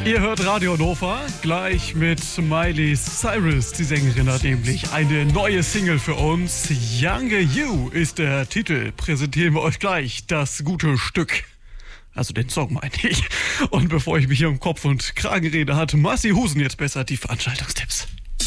Ihr hört Radio Hannover, gleich mit Miley Cyrus. Die Sängerin hat nämlich eine neue Single für uns. Younger You ist der Titel. Präsentieren wir euch gleich das gute Stück. Also den Song meine ich. Und bevor ich mich hier um Kopf und Kragen rede, hat Massi Husen jetzt besser die Veranstaltungstipps.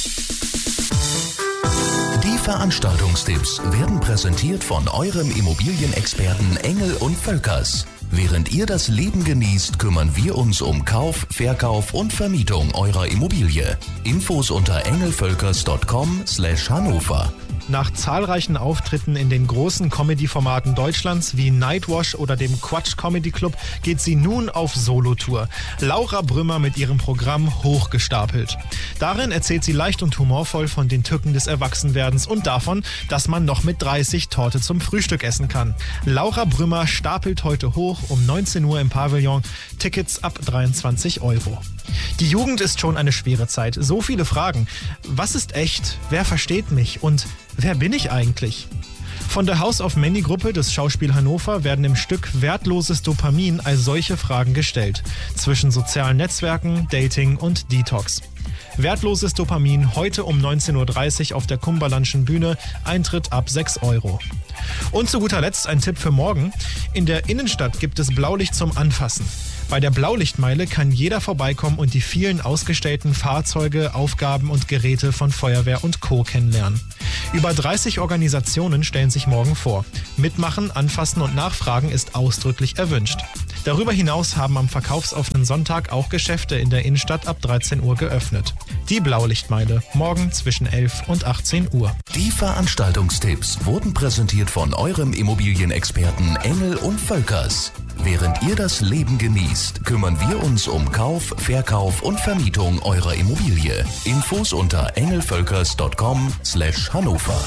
Die Veranstaltungstipps werden präsentiert von eurem Immobilienexperten Engel und Völkers. Während ihr das Leben genießt, kümmern wir uns um Kauf, Verkauf und Vermietung eurer Immobilie. Infos unter engelvölkers.com/Hannover. Nach zahlreichen Auftritten in den großen Comedy-Formaten Deutschlands wie Nightwash oder dem Quatsch Comedy Club geht sie nun auf Solotour. Laura Brümmer mit ihrem Programm Hochgestapelt. Darin erzählt sie leicht und humorvoll von den Tücken des Erwachsenwerdens und davon, dass man noch mit 30 Torte zum Frühstück essen kann. Laura Brümmer stapelt heute hoch um 19 Uhr im Pavillon. Tickets ab 23 €. Die Jugend ist schon eine schwere Zeit. So viele Fragen. Was ist echt? Wer versteht mich? Und wer bin ich eigentlich? Von der House of Many Gruppe des Schauspiel Hannover werden im Stück Wertloses Dopamin all solche Fragen gestellt. Zwischen sozialen Netzwerken, Dating und Detox. Wertloses Dopamin heute um 19.30 Uhr auf der Kumberlandschen Bühne. Eintritt ab 6 €. Und zu guter Letzt ein Tipp für morgen. In der Innenstadt gibt es Blaulicht zum Anfassen. Bei der Blaulichtmeile kann jeder vorbeikommen und die vielen ausgestellten Fahrzeuge, Aufgaben und Geräte von Feuerwehr und Co. kennenlernen. Über 30 Organisationen stellen sich morgen vor. Mitmachen, anfassen und nachfragen ist ausdrücklich erwünscht. Darüber hinaus haben am verkaufsoffenen Sonntag auch Geschäfte in der Innenstadt ab 13 Uhr geöffnet. Die Blaulichtmeile, morgen zwischen 11 und 18 Uhr. Die Veranstaltungstipps wurden präsentiert von eurem Immobilienexperten Engel und Völkers. Während ihr das Leben genießt, kümmern wir uns um Kauf, Verkauf und Vermietung eurer Immobilie. Infos unter engelvölkers.com/Hannover.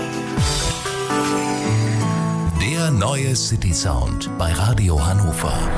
Der neue City Sound bei Radio Hannover.